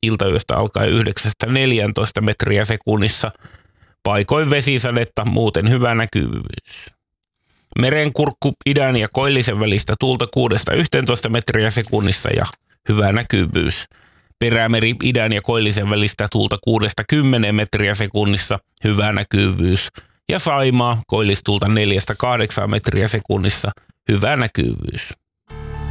iltayöstä alkaen 9–14 metriä sekunnissa. Paikoin vesisadetta, muuten hyvä näkyvyys. Merenkurkku idän ja koillisen välistä tuulta 6–11 metriä sekunnissa ja hyvä näkyvyys. Perämeri idän ja koillisen välistä tuulta 6–10 metriä sekunnissa, hyvä näkyvyys. Ja Saimaa koillistuulta 4–8 metriä sekunnissa, hyvä näkyvyys.